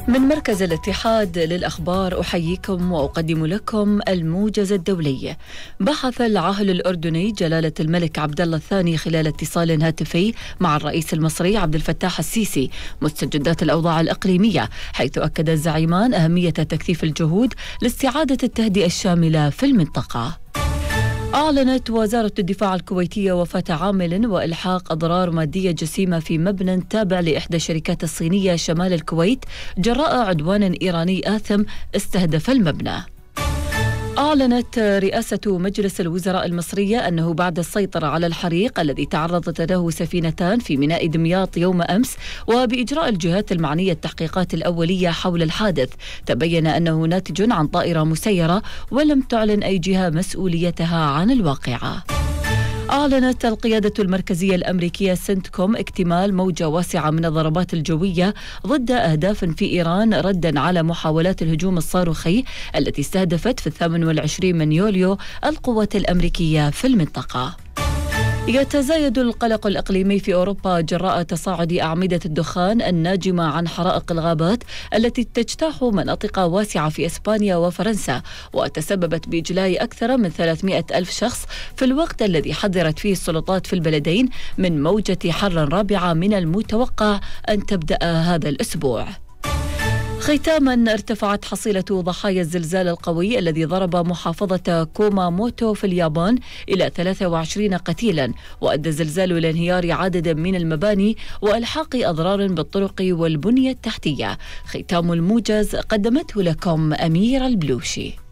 من مركز الاتحاد للأخبار أحييكم وأقدم لكم الموجز الدولي. بحث العاهل الأردني جلالة الملك عبد الله الثاني خلال اتصال هاتفي مع الرئيس المصري عبد الفتاح السيسي مستجدات الأوضاع الإقليمية، حيث أكد الزعيمان أهمية تكثيف الجهود لاستعادة التهدئة الشاملة في المنطقة. أعلنت وزارة الدفاع الكويتية وفاة عامل وإلحاق أضرار مادية جسيمة في مبنى تابع لإحدى الشركات الصينية شمال الكويت جراء عدوان إيراني آثم استهدف المبنى. أعلنت رئاسة مجلس الوزراء المصرية أنه بعد السيطرة على الحريق الذي تعرضت له سفينتان في ميناء دمياط يوم أمس، وبإجراء الجهات المعنية التحقيقات الأولية حول الحادث، تبين أنه ناتج عن طائرة مسيرة، ولم تعلن أي جهة مسؤوليتها عن الواقعة. أعلنت القيادة المركزية الأمريكية سنتكوم اكتمال موجة واسعة من الضربات الجوية ضد أهداف في إيران ردا على محاولات الهجوم الصاروخي التي استهدفت في 28 من يوليو القوات الأمريكية في المنطقة. يتزايد القلق الإقليمي في أوروبا جراء تصاعد أعمدة الدخان الناجمة عن حرائق الغابات التي تجتاح مناطق واسعة في إسبانيا وفرنسا، وتسببت بإجلاء أكثر من 300 ألف شخص في الوقت الذي حذرت فيه السلطات في البلدين من موجة حر رابعة من المتوقع أن تبدأ هذا الأسبوع. ختاما، ارتفعت حصيلة ضحايا الزلزال القوي الذي ضرب محافظة كوماموتو في اليابان إلى 23 قتيلا، وأدى الزلزال إلى انهيار عدد من المباني وإلحاق أضرار بالطرق والبنية التحتية. ختام الموجز قدمته لكم أميرة البلوشي.